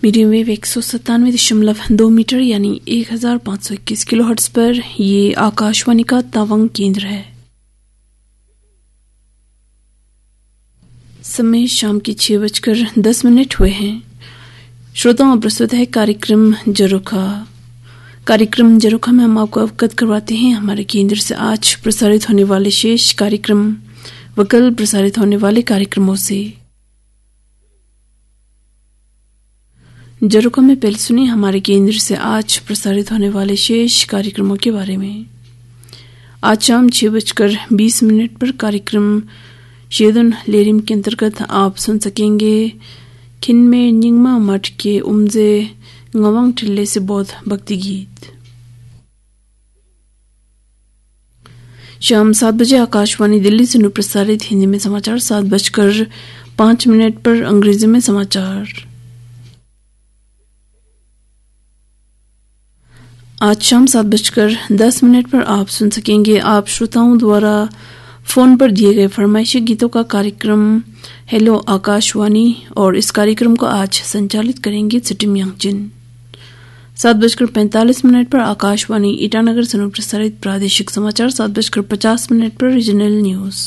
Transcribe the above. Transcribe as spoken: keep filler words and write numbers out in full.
Medium wave एक सौ सत्तानवे दशमलव दो मीटर यानी एक हजार पाँच सौ इक्कीस किलो हर्ट्ज पर ये आकाशवाणी का तवांग केंद्र है। समय शाम की छह बजकर दस मिनट हुए हैं। श्रोताओं, प्रस्तुत है कार्यक्रम जरोखा। कार्यक्रम जरोखा में हम आपको अवगत करवाते हैं हमारे केंद्र से आज प्रसारित होने वाले शेष कार्यक्रम व कल प्रसारित होने वाले कार्यक्रमों से। जरोखा में पहले सुनिए हमारे केंद्र से आज प्रसारित होने वाले शेष कार्यक्रमों के बारे में। आज शाम छह बजकर बीस मिनट पर कार्यक्रम शेदुन लेरिम के अंतर्गत आप सुन सकेंगे खिनमे निंगमा मठ के उमजे ngawang ठिल्ले से बौद्ध भक्ति गीत। शाम सात बजे आकाशवाणी दिल्ली से प्रसारित हिंदी में समाचार। सात बजकर पांच मिनट पर अंग्रेजी में समाचार। आज शाम सात बजकर दस मिनट पर आप सुन सकेंगे आप श्रोताओं द्वारा फोन पर दिए गए फरमाइशी गीतों का कार्यक्रम हेलो आकाशवाणी, और इस कार्यक्रम को आज संचालित करेंगे सिटिम यांगचिन। सात बजकर पैंतालीस मिनट पर आकाशवाणी ईटानगर से प्रसारित प्रादेशिक समाचार। सात बजकर पचास मिनट पर रीजनल न्यूज।